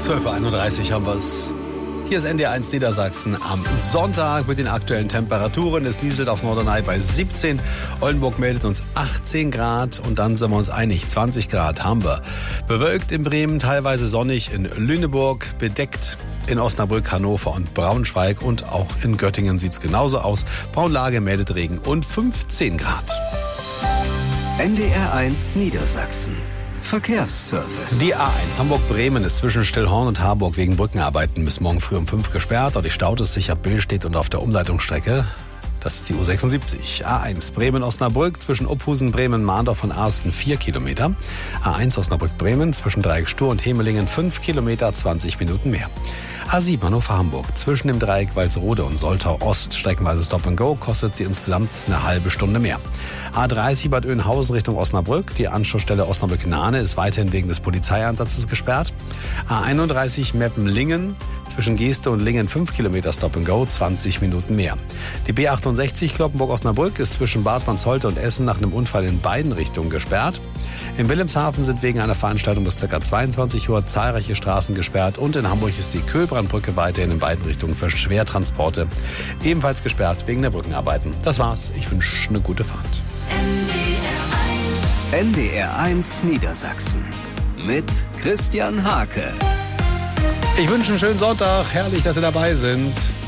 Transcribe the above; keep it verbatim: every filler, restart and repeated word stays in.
zwölf Uhr einunddreißig haben wir es. Hier ist N D R eins Niedersachsen am Sonntag mit den aktuellen Temperaturen. Es nieselt auf Norderney bei siebzehn. Oldenburg meldet uns achtzehn Grad und dann sind wir uns einig, zwanzig Grad haben wir. Bewölkt in Bremen, teilweise sonnig in Lüneburg, bedeckt in Osnabrück, Hannover und Braunschweig und auch in Göttingen sieht es genauso aus. Braunlage meldet Regen und fünfzehn Grad. N D R eins Niedersachsen. Verkehrsservice. Die A eins Hamburg-Bremen ist zwischen Stillhorn und Harburg wegen Brückenarbeiten bis morgen früh um fünf gesperrt. Dort staut es sich ab Bill-Stedt und auf der Umleitungsstrecke. Das ist die U sechsundsiebzig. A eins Bremen-Osnabrück zwischen Uphusen, Bremen, Mahndorf und Arsten vier Kilometer. A eins Osnabrück-Bremen zwischen Dreieck Stur und Hemelingen fünf Kilometer, zwanzig Minuten mehr. A sieben Hannover-Hamburg zwischen dem Dreieck Walsrode und Soltau-Ost streckenweise Stop and Go kostet sie insgesamt eine halbe Stunde mehr. A dreißig Bad Oeynhausen Richtung Osnabrück. Die Anschlussstelle Osnabrück-Nahne ist weiterhin wegen des Polizeieinsatzes gesperrt. A einunddreißig Meppen-Lingen zwischen Geeste und Lingen fünf Kilometer Stop and Go, zwanzig Minuten mehr. Die B achtundsechzig Kloppenburg-Osnabrück ist zwischen Bad Mansholte und Essen nach einem Unfall in beiden Richtungen gesperrt. In Wilhelmshaven sind wegen einer Veranstaltung bis ca. zweiundzwanzig Uhr zahlreiche Straßen gesperrt und in Hamburg ist die Köhlbrandbrücke weiterhin in beiden Richtungen für Schwertransporte ebenfalls gesperrt wegen der Brückenarbeiten. Das war's. Ich wünsche eine gute Fahrt. N D R eins Niedersachsen mit Christian Hake. Ich wünsche einen schönen Sonntag. Herrlich, dass Sie dabei sind.